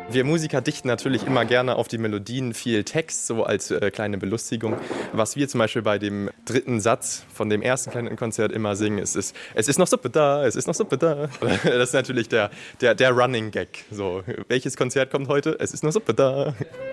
Wir Musiker dichten natürlich immer gerne auf die Melodien viel Text, so als kleine Belustigung. Was wir zum Beispiel bei dem dritten Satz von dem ersten Kleinenkonzert immer singen, es ist noch Suppe da, es ist noch Suppe da. Das ist natürlich der Running Gag. So, welches Konzert kommt heute? Es ist noch Suppe da.